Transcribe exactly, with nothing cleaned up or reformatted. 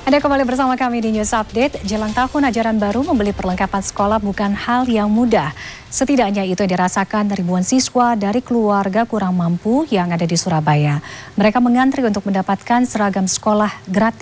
Anda kembali bersama kami di News Update. Jelang tahun ajaran baru, membeli perlengkapan sekolah bukan hal yang mudah. Setidaknya itu yang dirasakan ribuan siswa dari keluarga kurang mampu yang ada di Surabaya. Mereka mengantri untuk mendapatkan seragam sekolah gratis